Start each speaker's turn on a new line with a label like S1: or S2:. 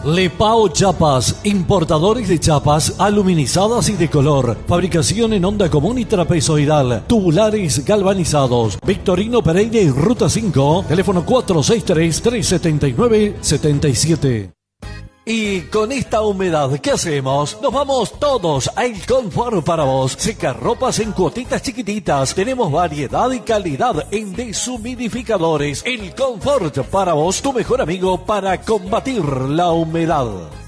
S1: Lepao Chapas, importadores de chapas aluminizadas y de color. Fabricación en onda común y trapezoidal. Tubulares galvanizados. Victorino Pereira y Ruta 5. Teléfono 463-379-77. Y con esta humedad, ¿qué hacemos? Nos vamos todos a El Confort para vos. Secarropas en cuotitas chiquititas. Tenemos variedad y calidad en deshumidificadores. El Confort para vos, tu mejor amigo para combatir la humedad.